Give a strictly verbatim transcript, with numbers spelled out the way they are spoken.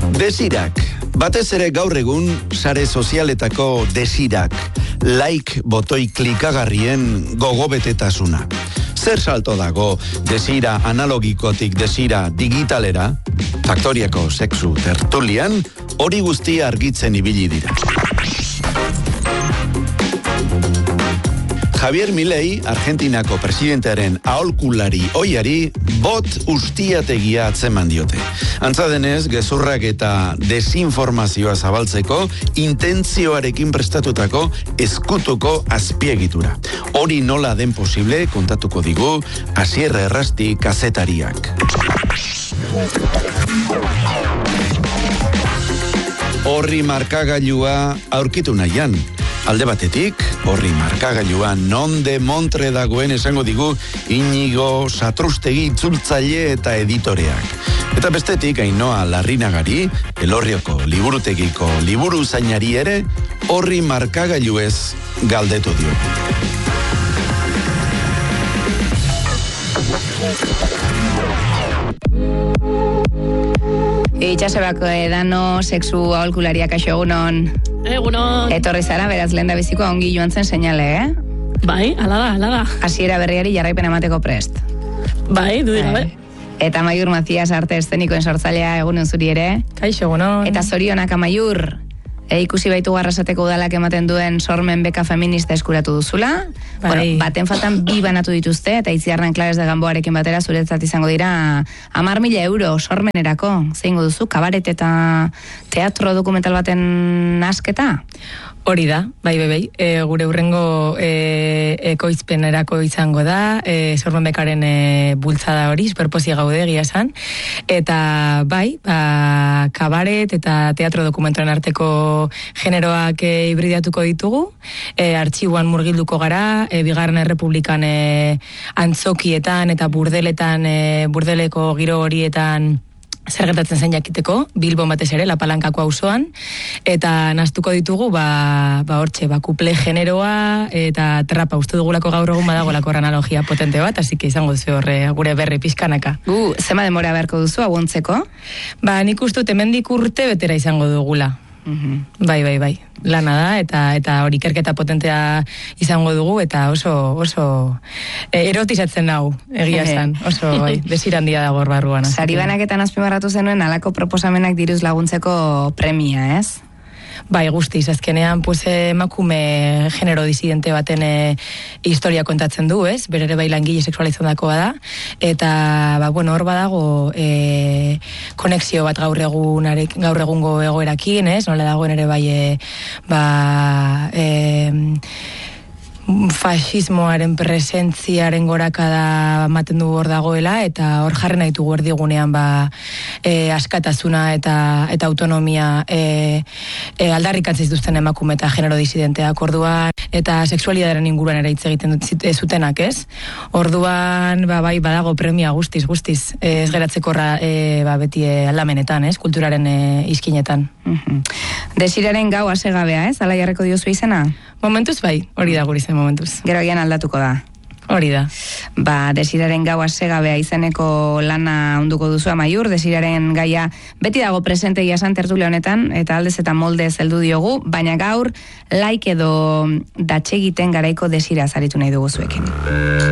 Desirak, batez ere gaur egun sare sozialetako desirak, like botoi klikagarrien gogobetetasuna. Zer salto dago desira analogikotik desira digitalera, Faktoriako sexu tertulian, hori guztia argitzen ibili dira. Javier Milei, Argentinako presidentearen aholkulari ohiari, bot ustiategia atzeman diote. Antza denez, gezurrak eta desinformazioa zabaltzeko, intentzioarekin prestatutako ezkutuko azpiegitura. Hori nola den posible kontatuko digu Asier Errasti kazetariak. Horri markagailua aurkitu nahian. Alde batetik, horri markagailua non de montre dagoen esango digu Inigo Satrustegi itzultzaile eta editoreak. Eta bestetik, Ainhoa Larrinagari, Elorrioko liburutegiko liburu zainari ere, horri markagailuez galdetu dio. Itxasebako edano, sexu aholkulariak aixo egunon. Egunon. Etorri zara, beraz lehen da bizikoa ongi joan zen seinale, eh? Bai, ala da, ala da. Hasiera berriari jarraipen emateko prest. Bai, dudik gabe. Eta Amaiur Macias arte eszenikoen sortzailea egunon zuri ere. Kaixo, egunon. Eta zorionak Amaiur. E, ikusi baitu Arrasateko udalak ematen duen sormen beka feminista eskuratu duzula. Bai. Bueno, baten faltan bi banatu dituzte, eta Itziarren Klares de Gamboarekin batera zuretzat izango dira hamar mila euro sormenerako. Zeingo duzu, kabaret eta teatro dokumental baten asketa? Hori da, bai, bai, bai. E, gure hurrengo e, ekoizpenerako izango da, e, sormen bekaren e, bultzada hori, superposi gaude egia esan. Eta bai, ba, kabaret eta teatro dokumentalen arteko generoak e, hibridatuko ditugu, e, artxiboan murgilduko gara, e, bigarren errepublikan e, antzokietan eta burdeletan, e, burdeleko giro horietan zer gertatzen zen jakiteko, Bilbon batez ere, La Palankako auzoan, eta naztuko ditugu, ba, ba hortxe, ba, kuple generoa, eta trapa uste dugulako gaur egun badagolako analogia potente bat, así que izango duzu horre gure berri pizkanaka. Uh, zema demora beharko duzu, abontzeko? Ba, nik uste dut hemendik urte betera izango dugula. Uh-huh. Bai, bai, bai. Lana da, eta eta hori ikerketa potentea izango dugu, eta oso, oso e, erotizatzen nau, egia esan. Oso, bai, desirandia dago hor barruan. Saribanaketan azpimarratu zenuen alako proposamenak diruz laguntzeko premia, ez? Bai, guztiz, azkenean, pues, emakume genero disidente baten e, historia kontatzen du, ez? Berere bai langile sexualizan dakoa da. Eta, ba, bueno, hor badago e, konexio bat gaur egunarek, gaur egungo egoerakin, ez? Nola dagoen ere bai, e, ba, e, fasismoaren presentziaren gorakada ematen du hor dagoela, eta hor jarri nahi dugu erdigunean ba, e, askatasuna eta eta autonomia e, e, aldarrikatzen zituzten emakume eta genero disidenteak orduan, eta sexualidadaren inguruan ere hitz egiten dut zutenak, ez? Orduan, ba, bai, badago premia guztiz, guztiz, e, ez geratzekorra e, ba, beti e, aldamenetan, ez? Kulturaren e, izkinetan. Uh-huh. Desiraren gau asegabea, ez? Ala jarreko diozu izena? Momentuz bai, hori da guri zen momentuz. Gero gian aldatuko da. Hori da. Ba, desiraren gau asegabea izeneko lana onduko duzu Amaiur, desiraren gaia beti dago presente iasan tertulia honetan, eta aldez eta moldez heldu diogu, baina gaur like edo datxegiten garaiko desira zaritu nahi dugu zuekin.